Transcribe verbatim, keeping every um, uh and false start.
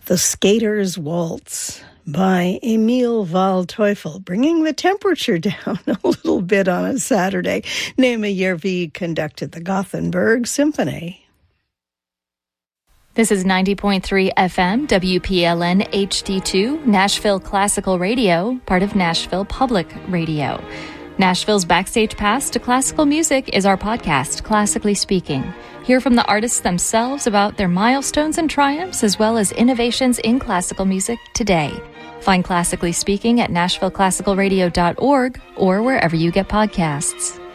The Skater's Waltz by Emil Waldteufel, bringing the temperature down a little bit on a Saturday. Naima Järvi conducted the Gothenburg Symphony. This is ninety point three F M, W P L N H D two, Nashville Classical Radio, part of Nashville Public Radio. Nashville's Backstage Pass to Classical Music is our podcast, Classically Speaking. Hear from the artists themselves about their milestones and triumphs, as well as innovations in classical music today. Find Classically Speaking at nashville classical radio dot org or wherever you get podcasts.